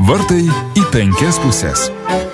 Vartai į 5 puses.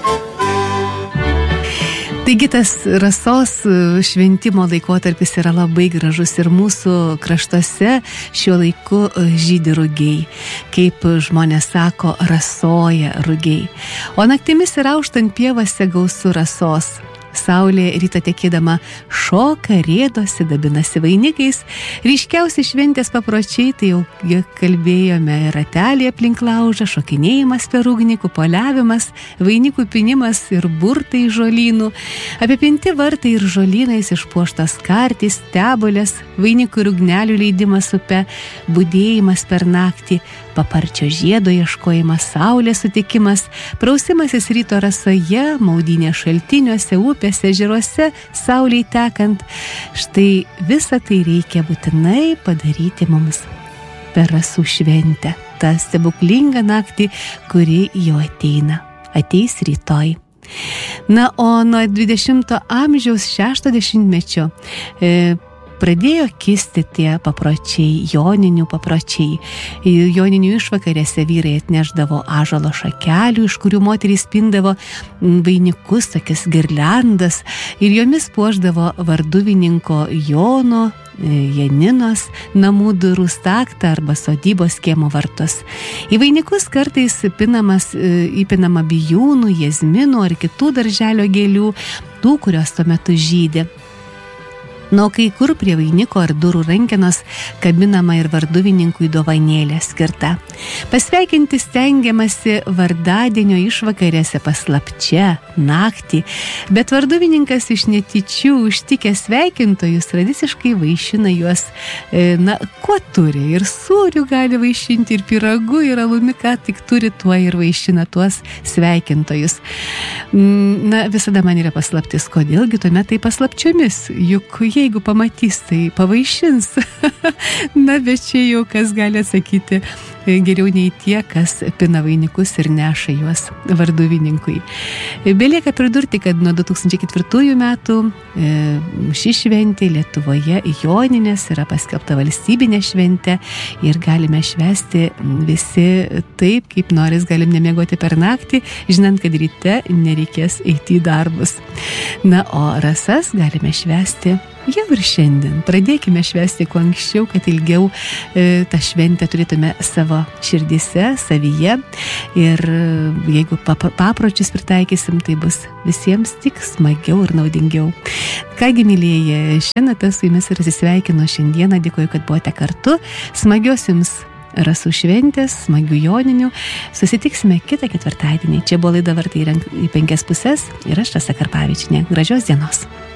Taigi tas rasos šventimo laikotarpis yra labai gražus ir mūsų kraštuose šiuo laiku žydi rugiai. Kaip žmonės sako, rasoja rugiai. O naktimis ir auštant pievose gausu rasos. Saulė rytą tekėdama šoka, rėdosi, dabinasi vainikais. Ryškiausi šventės papročiai, tai jau kalbėjome, ratelį aplink laužą, šokinėjimas per ugnį, kupoliavimas, vainikų pinimas ir burtai žolynų. Apipinti vartai ir žolynais išpuoštas kartys, tebolės, vainikų ir ugnelių leidimas upe, budėjimas per naktį, paparčio žiedo ieškojimas, saulės sutikimas, prausimasis ryto rasoje, maudynė šaltiniuose, upėse, ežeruose, saulei tekant. Štai visą tai reikia būtinai padaryti mums per rasų šventę, tą stebuklingą naktį, kuri jau ateis rytoj. Na, o nuo 20 amžiaus 60-mečio pradėjo kisti tie papročiai, joninių papročiai. Joninių išvakarėse vyrai atneždavo ąžuolo šakelių, iš kurių moterys pindavo vainikus, tokias girliandas, ir jomis puošdavo varduvininko Jono, Janinos namų durų staktą arba sodybos kiemo vartus. Į vainikus kartais įpinama bijūnų, jazminų ar kitų darželio gėlių, tų, kurios tuo metu žydi. Nuo kai kur prie vainiko ar durų rankenos kabinama ir varduvininkui dovanėlė skirta. Pasveikinti stengiamasi vardadienio išvakarėse paslapčia, naktį, bet varduvininkas iš netyčių užtikęs sveikintojus tradiciškai vaišina juos, kuo turi. Ir sūrių gali vaišinti, ir pyragų, ir alumi, ką tik turi, tuo ir vaišina tuos sveikintojus. Visada man yra paslaptis, kodėlgi tuomet tai paslapčiomis, juk jeigu pamatys, tai pavaišins. Bet čia jau kas gali atsakyti geriau nei tie, kas pina vainikus ir neša juos varduvininkui. Belieka pridurti, kad nuo 2004 metų ši šventė Lietuvoje Joninės yra paskelbta valstybinė šventė ir galime švęsti visi taip, kaip noris, galim nemiegoti per naktį, žinant, kad ryte nereikės eiti į darbus. Na, o rasas galime švęsti jau ir šiandien. Pradėkime švęsti kuo anksčiau, kad ilgiau tą šventę turėtume savo širdyse, savyje, ir jeigu papročius pritaikysim, tai bus visiems tik smagiau ir naudingiau. Kągi, mylieji, šiandien su jumis ir atsisveikinu šiandieną, dėkoju, kad buvote kartu. Smagios jums rasų šventės, smagių joninių. Susitiksime kitą ketvirtadienį. Čia buvo laida Vartai į 5 puses ir aš, Rasa Karpavičienė. Gražios dienos.